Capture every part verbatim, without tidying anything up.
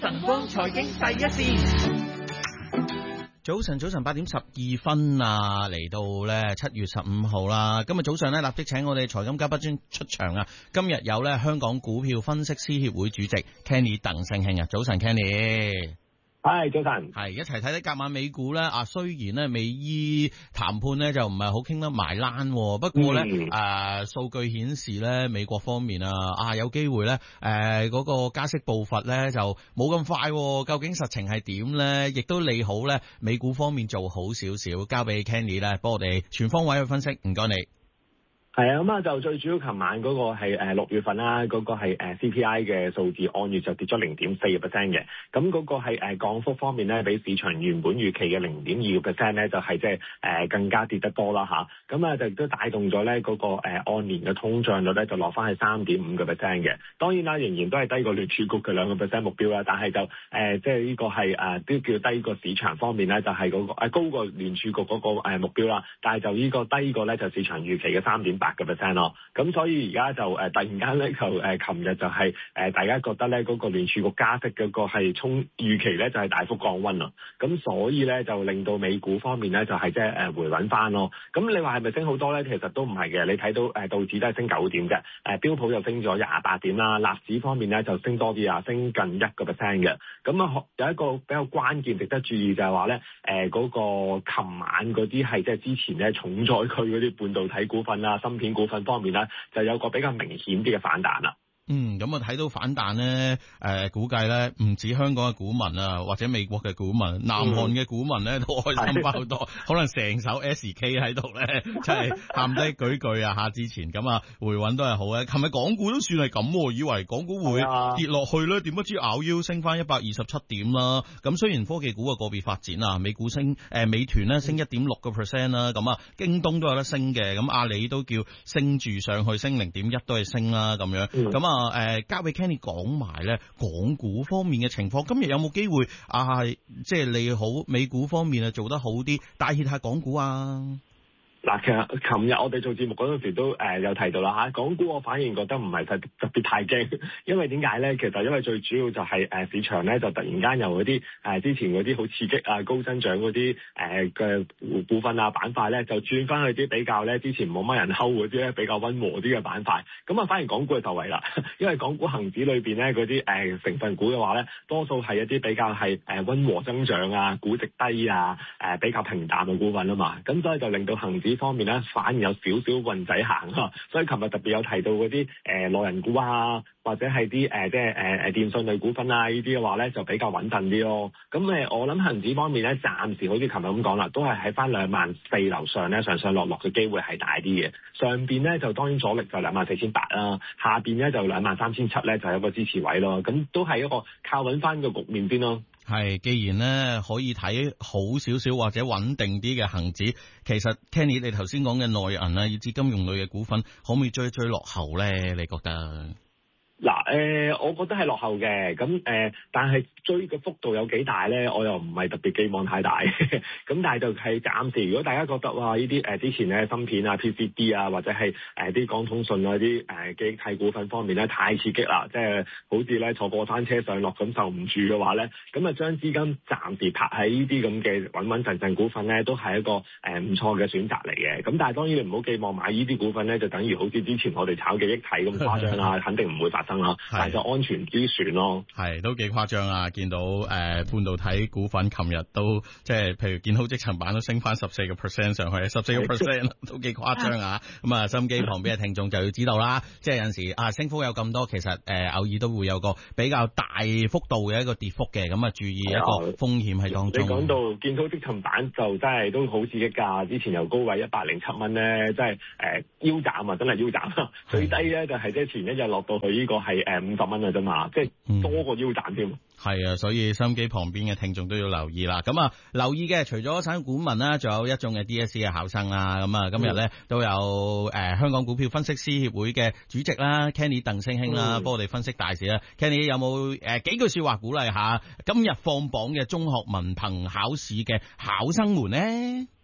晨光財經第一線。早晨，早晨八點十二分啊，嚟到咧七月十五號啦。今日早上咧，立即請我哋財金嘉賓出場啊。今日有咧香港股票分析師協會主席 Kenny 鄧聲興啊。早晨 Kenny。 係早晨， 係一齊睇睇隔晚美股咧。啊，雖然咧美伊談判咧就唔係好傾得埋欄，不過咧誒、嗯呃、數據顯示咧美國方面啊啊有機會咧誒嗰個加息步伐咧就冇咁快，究竟實情係點咧？亦都利好咧美股方面做好少少，交俾 Kenny 咧幫我哋全方位去分析。唔該你。 係啊，咁啊就最主要，琴晚嗰個係誒六月份啦，嗰、那個係誒 C P I 嘅數字按月就跌咗零點四個 percent 嘅，咁嗰個係誒降幅方面咧，比市場原本預期嘅零點二個 percent 咧，就係即係誒更加跌得多啦吓，咁啊就亦都帶動咗咧嗰個誒按年嘅通脹率咧就落翻去三點五個 percent 嘅，當然啦，仍然都係低過聯儲局嘅兩個 percent 目標啦，但係就誒即係呢個係誒都叫低過市場方面咧，就係嗰個誒高過聯儲局嗰個誒目標啦，但係就呢個低過咧就市場預期嘅三點八個 percent 咯，咁所以而家就誒、呃、突然間咧就誒琴日就係、是、誒、呃、大家覺得咧嗰、那個聯儲局加息嗰個係衝預期咧就係、是、大幅降溫啦，咁所以咧就令到美股方面咧就係即係誒回穩翻咯。咁你話係咪升好多咧？其實都唔係嘅，你睇到誒、呃、道指都係升九點嘅，誒、呃、標普又升咗廿八點啦，納指方面咧就升多啲啊，升近一個 percent 嘅。咁啊有一個比較關鍵值得注意就係話咧誒嗰個琴晚嗰啲係即係之前咧重災區嗰啲半導體股份啊、芯片股份方面咧就有個比較明顯啲嘅反彈啦。 嗯，咁啊睇到反彈咧，誒、呃，估計咧唔止香港嘅股民啊，或者美國嘅股民，南韓嘅股民咧都開心翻好多，嗯、可能成手 S K 喺度咧，真係喊低舉句啊！吓之前咁啊，回穩都係好嘅。琴日港股都算係咁，以為港股會跌落去咧，點不知咬腰升翻一百二十七點啦。咁雖然科技股嘅個別發展啊，美股升，誒、呃，美團咧升一點六個 percent 啦，咁啊，京東都有得升嘅，咁阿里都叫升住上去，升零點一都係升啦，咁樣，咁、嗯、啊。誒、呃，交俾 Kenny 講埋咧，港股方面嘅情況，今日有冇機會啊？即係利好美股方面啊，做得好啲，帶挈下港股啊？ 嗱，其實琴日我哋做節目嗰陣時都誒、呃、有提到啦嚇，港股我反而覺得唔係特特別太驚，因為點解咧？其實因為最主要就係、是、誒、呃、市場咧就突然間由嗰啲誒之前嗰啲好刺激啊高增長嗰啲誒嘅股份啊板塊咧，就轉翻去啲比較咧之前冇乜人睺嗰啲咧比較溫和啲嘅板塊，咁啊反而港股係受惠啦，因為港股恆指裏邊咧嗰啲誒成分股嘅話咧，多數係一啲比較係誒溫和增長啊、估值低啊、誒、呃、比較平淡嘅股份啊嘛，咁所以就令到恆指呢方面咧反而有少少運仔行啊，所以琴日特別有提到嗰啲誒內銀股啊，或者係啲誒即係誒誒電信類股份啊呢啲嘅話咧就比較穩陣啲咯。咁誒我諗恒指方面咧暫時好似琴日咁講啦，都係喺翻兩萬四樓上咧上上落落嘅機會係大啲嘅。上邊咧就當然阻力就兩萬四千八啦，下邊咧就兩萬三千七咧就有一個支持位咯。咁都係一個靠穩翻個局面先咯。 係，既然咧可以睇好少少或者穩定啲嘅恒指，其實 Kenny 你頭先講嘅內銀啊，以至金融類嘅股份，可唔可以追追落後咧？你覺得？ 嗱，誒、呃，我覺得係落後嘅，咁誒、呃，但係追嘅幅度有幾大咧？我又唔係特別寄望太大，咁但係就係暫時，如果大家覺得話呢啲誒之前咧芯片啊、P C B 啊，或者係誒啲港通訊啊啲誒記憶體股份方面咧太刺激啦，即係好似咧坐過山車上落咁受唔住嘅話咧，咁啊將資金暫時拍喺呢啲咁嘅穩穩陣陣股份咧，都係一個誒唔錯嘅選擇嚟嘅。咁但係當然你唔好寄望買呢啲股份咧，就等於好似之前我哋炒記憶體咁誇張啦，肯定唔會發生。但係就安全之選咯， 係都幾誇張啊！見到誒、呃、半導體股份，琴日都即係譬如見好積層板都升翻十四個 percent 上去，十四個 percent 都幾誇張啊！咁啊，收音機旁邊嘅聽眾就要知道啦，即係有陣時啊，升幅有咁多，其實誒、呃、偶爾都會有個比較大幅度嘅一個跌幅嘅，咁啊注意一個風險喺當中。 你講到見到積層板就真係都好刺激㗎，之前由高位一百零七蚊咧，真係誒、呃、腰斬啊，真係腰斬啊！最低咧就係即係前一日落到去呢個係誒五十蚊啊啫嘛，即係多過腰斬添。 係、嗯、啊，所以收音機旁邊嘅聽眾都要留意啦。咁啊，留意嘅除咗散股民啦，仲有一眾嘅 D S C 嘅考生啦。咁啊，今日咧、嗯、都有誒、呃、香港股票分析師協會嘅主席啦 Kenny 鄧聲興啦，幫、嗯、我哋分析大市啦。Kenny 有冇誒、呃、幾句說話鼓勵下今日放榜嘅中學文憑考試嘅考生們呢？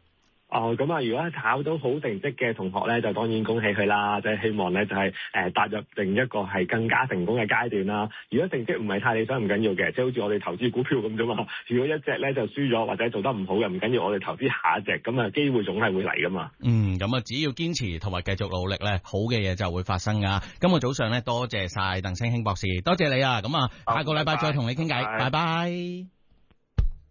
哦，咁啊，如果考到好成績嘅同學咧，就當然恭喜佢啦，即係希望咧就係誒踏入另一個係更加成功嘅階段啦。如果成績唔係太理想，唔緊要嘅，即係好似我哋投資股票咁啫嘛。如果一隻咧就輸咗或者做得唔好嘅，唔緊要，我哋投資下一隻，咁啊機會總係會嚟噶嘛。 嗯，咁啊只要堅持同埋繼續努力咧，好嘅嘢就會發生噶。今日早上咧，多謝晒鄧聲興博士，多謝你啊。咁啊，下個禮拜再同你傾偈，拜拜。